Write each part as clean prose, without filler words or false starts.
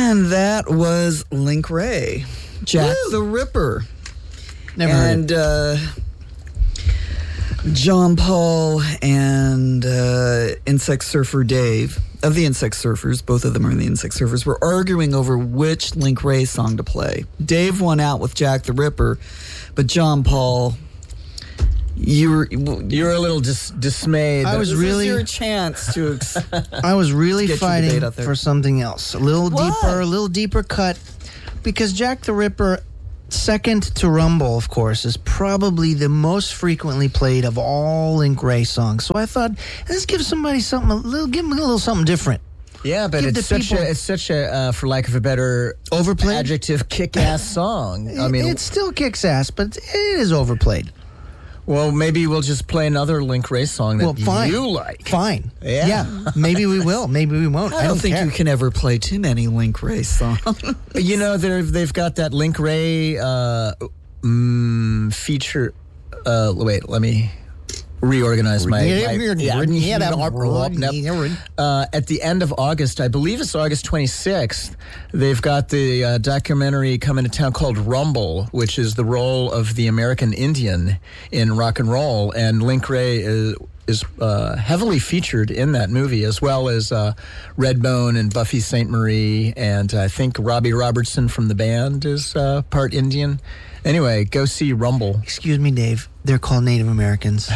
And that was Link Ray, Jack the Ripper. Never heard it. John Paul and Insect Surfer Dave, of the Insect Surfers, both of them are the Insect Surfers, were arguing over which Link Ray song to play. Dave won out with Jack the Ripper, but John Paul, you're a little dismayed. This is your chance to. I was really get your fighting debate out there. for something else, a little deeper cut, because Jack the Ripper, second to Rumble, of course, is probably the most frequently played of all Link Ray songs. So I thought, let's give somebody give them a little something different. Yeah, but it's such a for lack of a better overplayed adjective, kick-ass song. I mean, it still kicks ass, but it is overplayed. Well, maybe we'll just play another Link Ray song that you like. Fine. Yeah. Maybe we will. Maybe we won't. I don't think you can ever play too many Link Ray songs. You know, they've got that Link Ray feature. Wait, let me reorganize my at the end of August, I believe it's August 26th, they've got the documentary coming to town called Rumble, which is the role of the American Indian in rock and roll, and Link Ray is heavily featured in that movie, as well as Redbone and Buffy St. Marie, and I think Robbie Robertson from the band is part Indian. Anyway, go see Rumble. Excuse me, Dave. They're called Native Americans.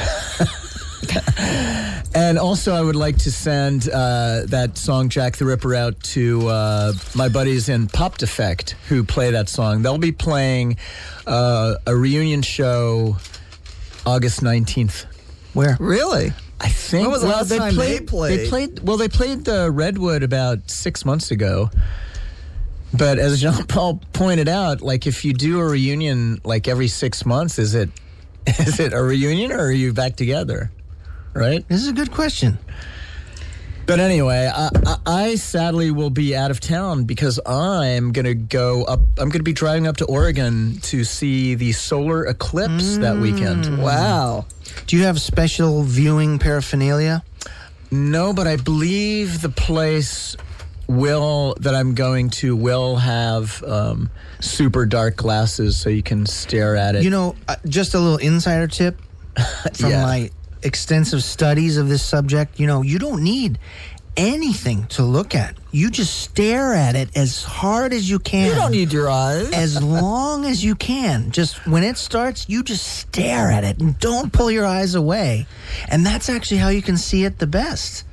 And also, I would like to send that song Jack the Ripper out to my buddies in Pop Defect who play that song. They'll be playing a reunion show August 19th. Where? Really? I think. When was the last time they played? They played the Redwood about 6 months ago. But as Jean Paul pointed out, like if you do a reunion like every 6 months, is it a reunion or are you back together? Right? This is a good question. But anyway, I sadly will be out of town because I'm going to go up. I'm going to be driving up to Oregon to see the solar eclipse that weekend. Wow. Do you have special viewing paraphernalia? No, but I believe the place that I'm going to will have super dark glasses so you can stare at it. You know, just a little insider tip from my extensive studies of this subject. You know, you don't need anything to look at. You just stare at it as hard as you can. You don't need your eyes. As long as you can. Just when it starts, you just stare at it and don't pull your eyes away. And that's actually how you can see it the best.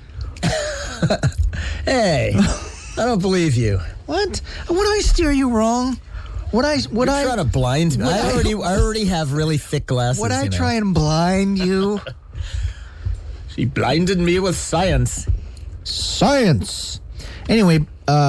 Hey, I don't believe you. What? Would I steer you wrong? You're trying to blind me. I already have really thick glasses. Would I try and blind you? She blinded me with science. Science. Anyway,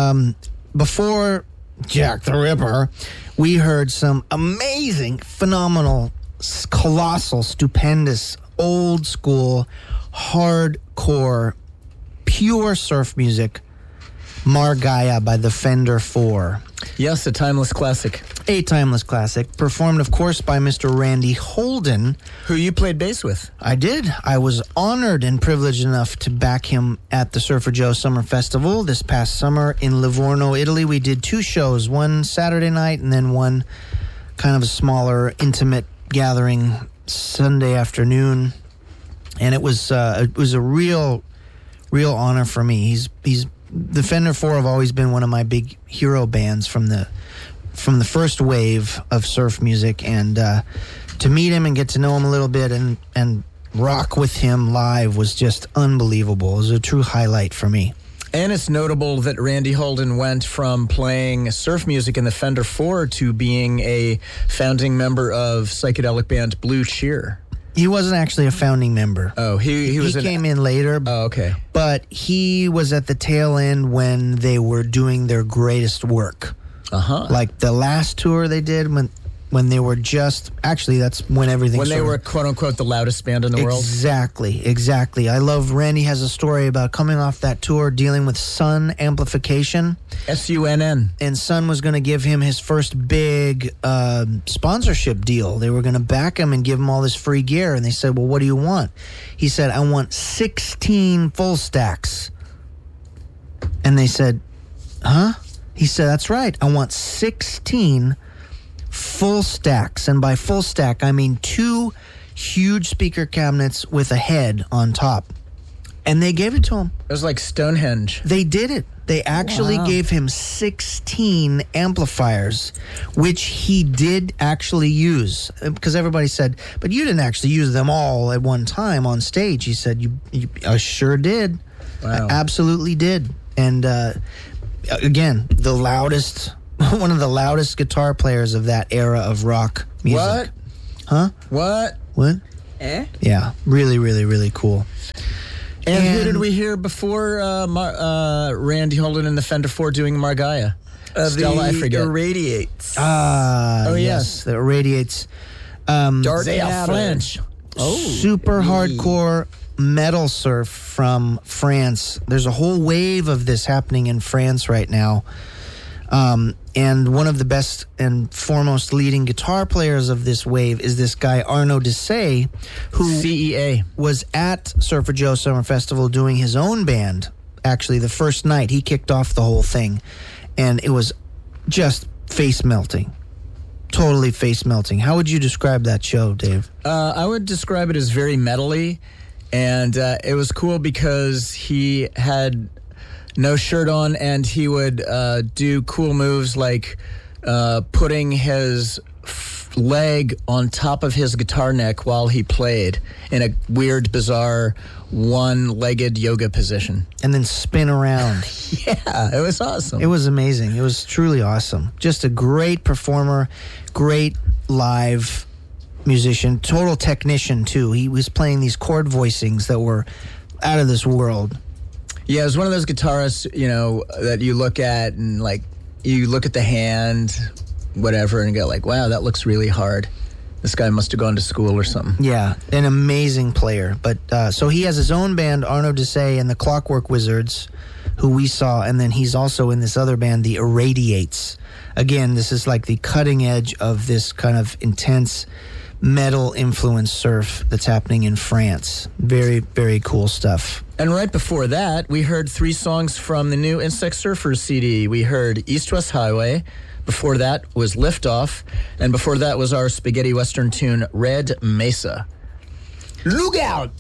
before Jack the Ripper, we heard some amazing, phenomenal, colossal, stupendous, old school, hardcore, pure surf music. Margaya by the Fender 4. Yes, a timeless classic. A timeless classic, performed, of course, by Mr. Randy Holden. Who you played bass with. I did. I was honored and privileged enough to back him at the Surfer Joe Summer Festival this past summer in Livorno, Italy. We did two shows, one Saturday night and then one kind of a smaller, intimate gathering Sunday afternoon. And it was a real honor for me. The Fender 4 have always been one of my big hero bands from the first wave of surf music, and to meet him and get to know him a little bit and rock with him live was just unbelievable. It was a true highlight for me. And it's notable that Randy Holden went from playing surf music in the Fender 4 to being a founding member of psychedelic band Blue Cheer. He wasn't actually a founding member. Oh, he came in later. Oh, okay. But he was at the tail end when they were doing their greatest work. Uh-huh. Like the last tour they did when they were just... Actually, that's when everything When they were, quote-unquote, the loudest band in the world? Exactly. I love... Randy has a story about coming off that tour, dealing with Sun Amplification. SUNN. And Sun was going to give him his first big sponsorship deal. They were going to back him and give him all this free gear. And they said, well, what do you want? He said, I want 16 full stacks. And they said, huh? He said, that's right. I want 16 full stacks. And by full stack, I mean 2 huge speaker cabinets with a head on top. And they gave it to him. It was like Stonehenge. They did it. They actually gave him 16 amplifiers, which he did actually use. Because everybody said, but you didn't actually use them all at one time on stage. He said, I sure did. Wow. I absolutely did. And again, the loudest, one of the loudest guitar players of that era of rock music. What? Huh? What? Yeah, really, really, really cool. And who did we hear before Randy Holden and the Fender 4 doing Margaya? Stella, I forget. Irradiates. Oh, yes. The Irradiates. Dark They are Matter. French. Super hardcore metal surf from France. There's a whole wave of this happening in France right now. And one of the best and foremost leading guitar players of this wave is this guy, Arnaud Dessay, who CEA. was at Surfer Joe Summer Festival doing his own band. Actually, the first night, he kicked off the whole thing. And it was just face-melting. Totally face-melting. How would you describe that show, Dave? I would describe it as very metal-y. And it was cool because he had no shirt on, and he would do cool moves like putting his leg on top of his guitar neck while he played in a weird, bizarre, one-legged yoga position. And then spin around. Yeah, it was awesome. It was amazing. It was truly awesome. Just a great performer, great live musician, total technician, too. He was playing these chord voicings that were out of this world. Yeah, it was one of those guitarists, that you look at and, like, you look at the hand, whatever, and go like, wow, that looks really hard. This guy must have gone to school or something. Yeah, an amazing player. But so he has his own band, Arnaud Dessay and the Clockwork Wizards, who we saw, and then he's also in this other band, the Irradiates. Again, this is like the cutting edge of this kind of intense metal influence surf that's happening in France. Very, very cool stuff. And right before that, we heard 3 songs from the new Insect Surfers CD. We heard East West Highway. Before that was Liftoff. And before that was our spaghetti western tune, Red Mesa. Look out!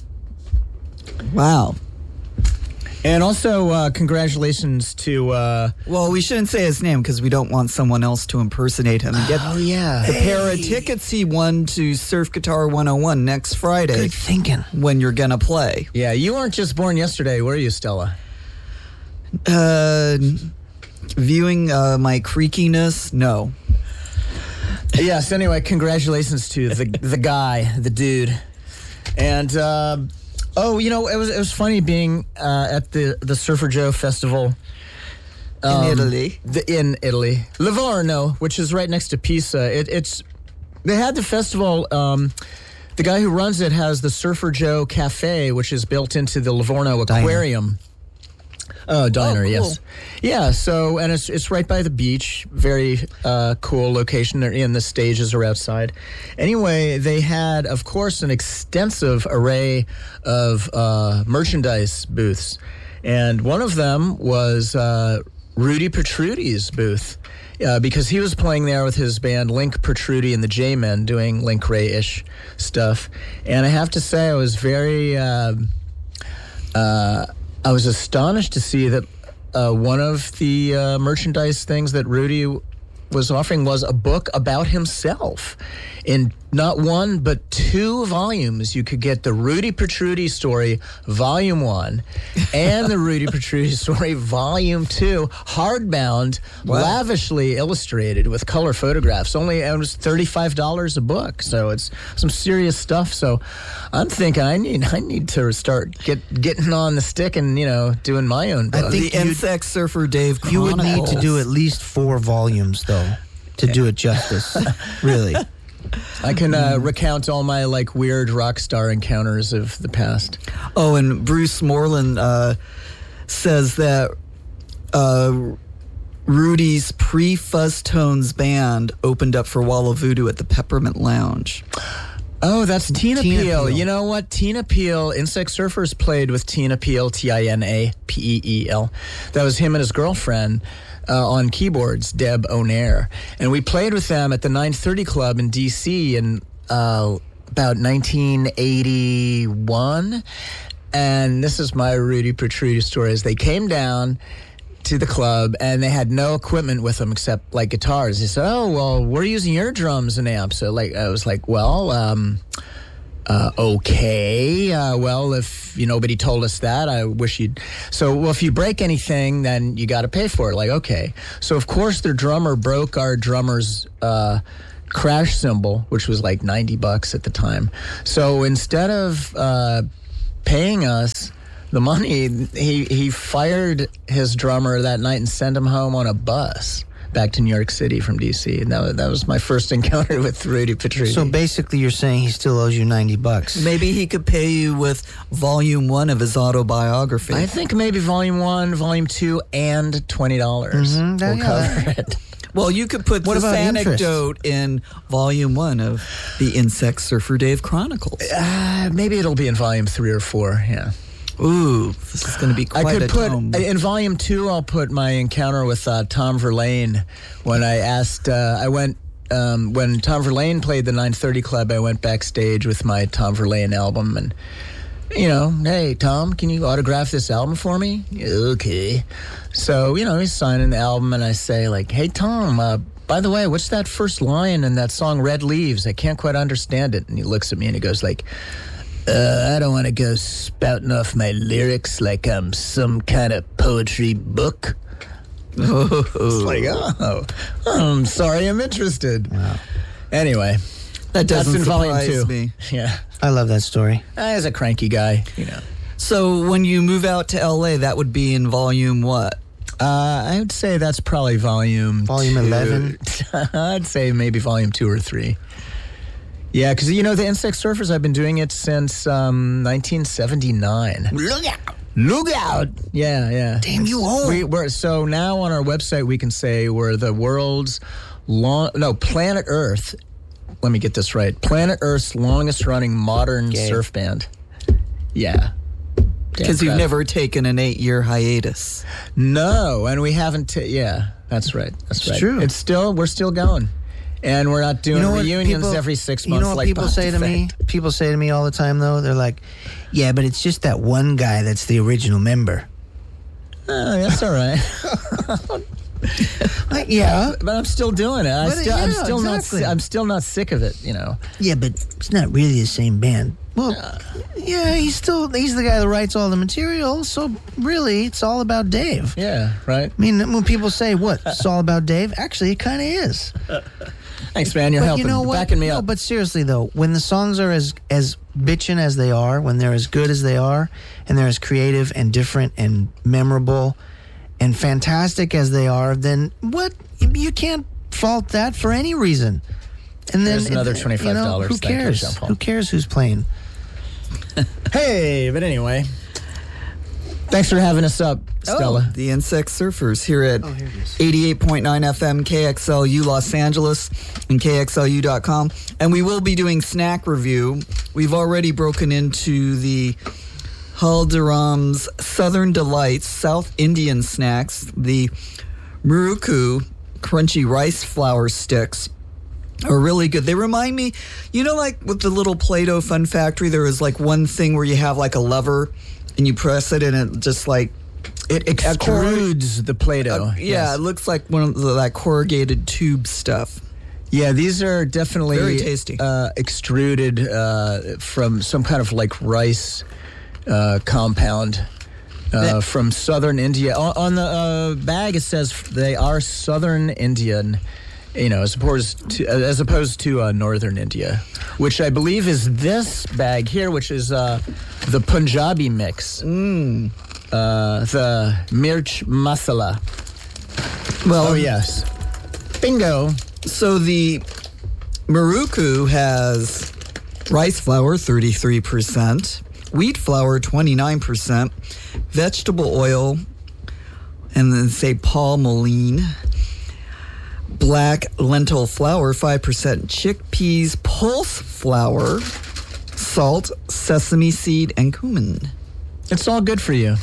Wow. And also, congratulations to... Well, we shouldn't say his name because we don't want someone else to impersonate him and get yeah. the pair of tickets he won to Surf Guitar 101 next Friday Good thinking. when you're going to play. Yeah, you weren't just born yesterday, were you, Stella? Viewing my creakiness, no. Yes, anyway, congratulations to the guy, the dude. And... it was funny being at the Surfer Joe Festival In Italy. In Italy, Livorno, which is right next to Pisa. They had the festival. The guy who runs it has the Surfer Joe Cafe, which is built into the Livorno Aquarium. Oh, diner, cool. yes. Yeah, so, and it's right by the beach. Very cool location. And the stages are outside. Anyway, they had, of course, an extensive array of merchandise booths. And one of them was Rudy Petrucci's booth. Because he was playing there with his band Link Petrucci and the J-Men doing Link Ray-ish stuff. And I have to say, I was very... I was astonished to see that one of the merchandise things that Rudy was offering was a book about himself. In not 1, but 2 volumes, you could get the Rudy Petrucci story, Volume 1, and the Rudy Petrucci story, Volume 2, hardbound, lavishly illustrated with color photographs. It was $35 a book, so it's some serious stuff. So I'm thinking I need to start getting on the stick and doing my own book. I think The Insect Surfer Dave you would need to Chronicles. do at least 4 volumes, though, to do it justice. Really. I can recount all my weird rock star encounters of the past. Oh, and Bruce Moreland says that Rudy's pre-Fuzz Tones band opened up for Walla Voodoo at the Peppermint Lounge. Oh, that's Tina Tina Peel. Peel. You know what? Tina Peel, Insect Surfers played with Tina Peel, Tinapeel. That was him and his girlfriend on keyboards, Deb O'Nair. And we played with them at the 930 Club in D.C. in about 1981. And this is my Rudy Petrucci story. Is they came down to the club and they had no equipment with them except like guitars. They said, "Oh, well, we're using your drums and amps." So like I was like, "Well, okay. Well, if nobody told us that, I wish you'd." So, well, if you break anything, then you got to pay for it. Like, okay. So of course their drummer broke our drummer's crash cymbal, which was like $90 at the time. So instead of paying us the money, he fired his drummer that night and sent him home on a bus back to New York City from D.C. And that was my first encounter with Rudy Petrucci. So basically, you're saying he still owes you $90. Maybe he could pay you with volume 1 of his autobiography. I think maybe volume 1, volume 2, and $20 will cover it. Well, you could put What this about interest? anecdote in volume 1 of the Insect Surfer Dave Chronicles. Maybe it'll be in volume 3 or 4, yeah. Ooh, this is going to be quite I could a put tome. in volume 2. I'll put my encounter with Tom Verlaine when I asked. I went when Tom Verlaine played the 930 Club. I went backstage with my Tom Verlaine album, and hey Tom, can you autograph this album for me? Okay. So he's signing the album, and I say like, "Hey Tom, by the way, what's that first line in that song Red Leaves? I can't quite understand it." And he looks at me and he goes like, "I don't want to go spouting off my lyrics like I'm some kind of poetry book." It's like, I'm sorry, I'm interested. Wow. Anyway, that doesn't that's in volume surprise 2. me. Yeah. I love that story. He's a cranky guy, So when you move out to L.A., that would be in volume what? I would say that's probably volume 11? I'd say maybe volume 2 or 3. Yeah, because, the Insect Surfers, I've been doing it since 1979. Look out! Look out! Yeah. Damn you all. So now on our website, we can say we're the world's Planet Earth. Let me get this right. Planet Earth's longest running modern surf band. Yeah. Because you've never taken an 8-year hiatus. No, and we haven't. Yeah, that's right. That's right. True. We're still going. And we're not doing reunions every 6 months. You know what like people Bond say to me? Effect. People say to me all the time, though. They're like, "Yeah, but it's just that one guy that's the original member." Oh, that's all right. Like, yeah, But I'm still doing it. I'm still not sick of it. yeah, but it's not really the same band. Well, yeah, he's the guy that writes all the material. So really, it's all about Dave. Yeah. Right. I mean, when people say what it's all about Dave, actually, it kind of is. Thanks, man. You're But helping. you know what? Backing me No, up. but seriously though, when the songs are as bitchin' as they are, when they're as good as they are, and they're as creative and different and memorable and fantastic as they are, then what? You can't fault that for any reason. And then There's another $25. Who Thank you, cares? Jean-Paul. Who cares who's playing? Hey, but anyway, thanks for having us up, Stella. Oh, the Insect Surfers here at here it is. 88.9 FM KXLU Los Angeles and KXLU.com. And we will be doing snack review. We've already broken into the Haldiram's Southern Delights South Indian snacks, the Muruku crunchy rice flour sticks. Are really good. They remind me, like with the little Play-Doh Fun Factory, there is like one thing where you have like a lever and you press it and it just like It extrudes the Play-Doh. yeah, it looks like one of that corrugated tube stuff. Yeah, these are definitely Very tasty. Extruded from some kind of like rice compound from southern India. On the bag, it says they are southern Indian. As opposed to northern India, which I believe is this bag here, which is the Punjabi mix, the mirch masala. Well, yes, bingo. So the Muruku has rice flour 33%, wheat flour 29%, vegetable oil, and then say palmolene, black lentil flour, 5% chickpeas, pulse flour, salt, sesame seed, and cumin. It's all good for you.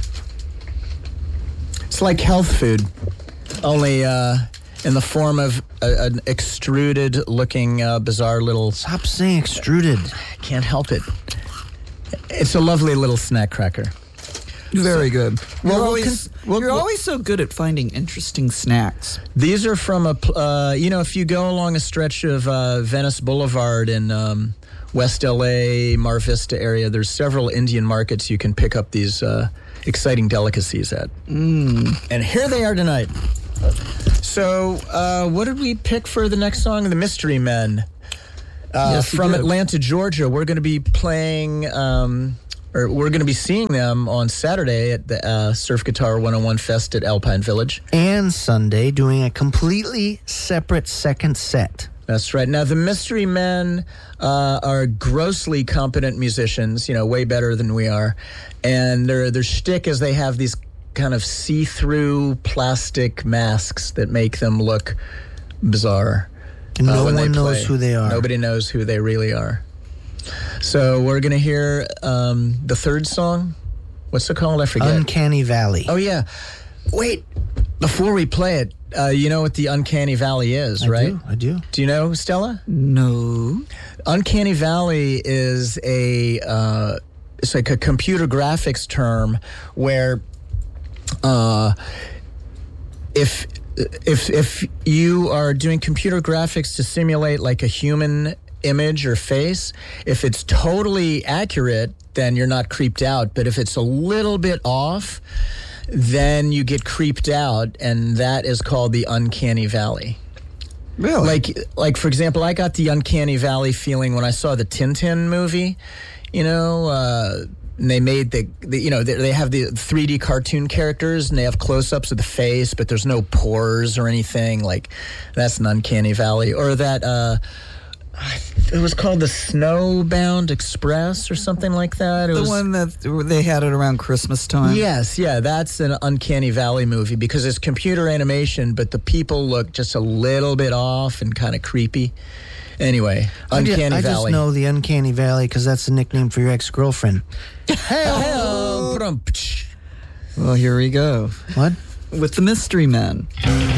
It's like health food, only in the form of an extruded-looking, bizarre little... Stop saying extruded. I can't help it. It's a lovely little snack cracker. Very good. Well, You're always so good at finding interesting snacks. These are from if you go along a stretch of Venice Boulevard in West LA, Mar Vista area, there's several Indian markets you can pick up these exciting delicacies at. And here they are tonight. So, what did we pick for the next song? The Mystery Men. Yes, from did. Atlanta, Georgia. We're going to be playing, or we're going to be seeing them on Saturday at the Surf Guitar 101 Fest at Alpine Village. And Sunday, doing a completely separate second set. That's right. Now, the Mystery Men are grossly competent musicians, way better than we are. And their shtick is they have these kind of see-through plastic masks that make them look bizarre. And no when one they knows play. who they are. Nobody knows who they really are. So we're going to hear the third song. What's it called? I forget. Uncanny Valley. Oh, yeah. Wait, before we play it, you know what the Uncanny Valley is, right? I do. Do you know, Stella? No. Uncanny Valley is it's like a computer graphics term where if you are doing computer graphics to simulate like a human image or face, if it's totally accurate, then you're not creeped out. But if it's a little bit off, then you get creeped out, and that is called the Uncanny Valley. Really? Like for example, I got the Uncanny Valley feeling when I saw the Tintin movie. And they made they have the 3D cartoon characters, and they have close-ups of the face, but there's no pores or anything. Like, that's an Uncanny Valley. Or that it was called the Snowbound Express or something like that. The one that they had it around Christmas time? Yes, yeah, that's an Uncanny Valley movie because it's computer animation, but the people look just a little bit off and kind of creepy. Anyway, Uncanny Valley. I just know the Uncanny Valley because that's the nickname for your ex-girlfriend. Well, here we go. What? With the Mystery Men.